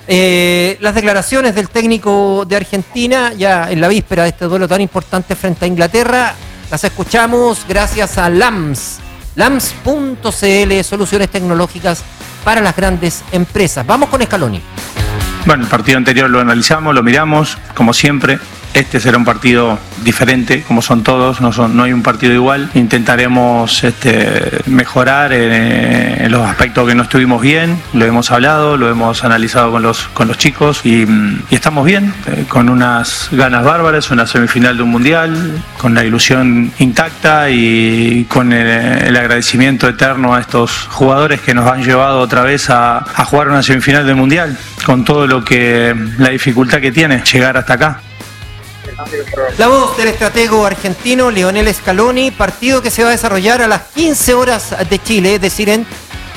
Las declaraciones del técnico de Argentina, ya en la víspera de este duelo tan importante frente a Inglaterra, las escuchamos gracias a LAMS, LAMS.cl, soluciones tecnológicas para las grandes empresas. Vamos con Scaloni. Bueno, el partido anterior lo analizamos, lo miramos, como siempre. Este será un partido diferente, como son todos, no hay un partido igual. Intentaremos mejorar en los aspectos que no estuvimos bien, lo hemos hablado, lo hemos analizado con los chicos y estamos bien, con unas ganas bárbaras, una semifinal de un mundial, con la ilusión intacta y con el agradecimiento eterno a estos jugadores que nos han llevado otra vez a jugar una semifinal del mundial, con todo la dificultad que tiene llegar hasta acá. La voz del estratego argentino Lionel Scaloni, partido que se va a desarrollar a las 15 horas de Chile, es decir, en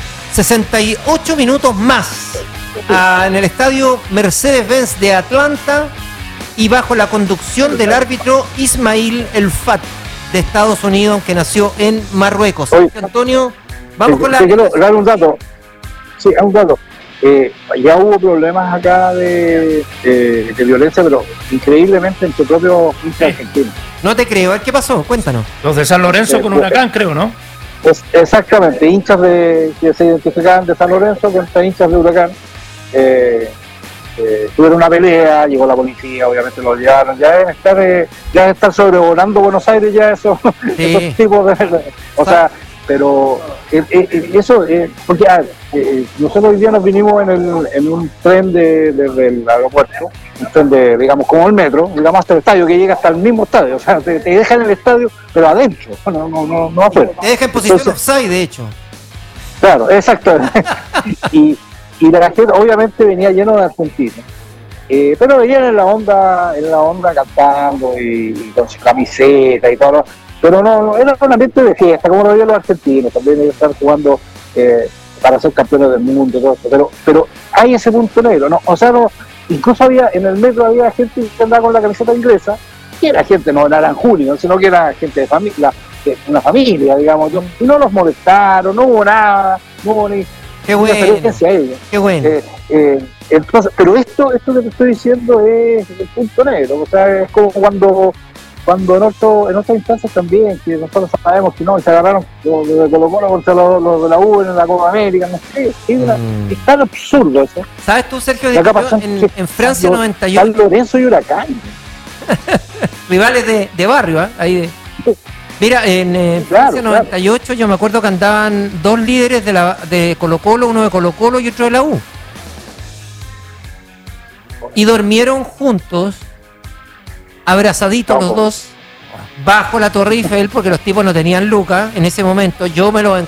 68 minutos más, en el estadio Mercedes-Benz de Atlanta y bajo la conducción del árbitro Ismail El Fat de Estados Unidos, aunque nació en Marruecos. Oye, Antonio, vamos con la... Quiero dar un dato. Sí, un dato. Ya hubo problemas acá de violencia, pero increíblemente en tu propio hincha argentino. No te creo, a ver qué pasó, cuéntanos. Los de San Lorenzo con Huracán, creo, ¿no? Exactamente, hinchas que se identificaban de San Lorenzo contra hinchas de Huracán. Tuvieron una pelea, llegó la policía, obviamente lo llevaron. Ya deben estar sobrevolando Buenos Aires ya esos tipos de... O sea, pero eso, porque nosotros hoy día nos vinimos en un tren del aeropuerto, un tren digamos, como el metro, digamos, hasta el estadio, que llega hasta el mismo estadio, o sea, te dejan en el estadio, pero adentro, no afuera. Te deja en posición offside, de hecho. Claro, exacto. y la gente obviamente venía lleno de argentinos, pero venían en la onda cantando y con su camiseta y todo. Pero no, era un ambiente de fiesta, como lo veían los argentinos, también ellos están jugando para ser campeones del mundo y todo eso, pero hay ese punto negro, ¿no? O sea, incluso en el metro había gente que andaba con la camiseta inglesa, que era gente, no era en junio, sino que era gente de familia, una familia, digamos, y no los molestaron, no hubo nada, no hubo ni referencia a ellos. Qué bueno. Entonces, pero esto que te estoy diciendo es el punto negro, o sea, es como cuando en otras instancias también, que nosotros sabemos que no, se agarraron los de Colo-Colo contra los de la U en la Copa América, no sé, es tan absurdo eso. ¿Sabes tú, Sergio, en Francia 98? San Lorenzo y Huracán. Rivales de barrio, ahí Mira, en Francia 98 yo me acuerdo que andaban dos líderes de Colo-Colo, uno de Colo-Colo y otro de la U. Y durmieron juntos, abrazaditos los dos, bajo la Torre Eiffel, porque los tipos no tenían lucas en ese momento. Yo me lo